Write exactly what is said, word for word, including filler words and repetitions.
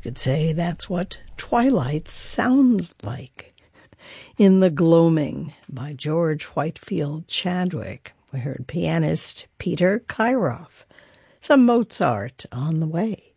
could say that's what twilight sounds like. In The Gloaming by George Whitefield Chadwick, we heard pianist Peter Kairoff. Some Mozart on the way.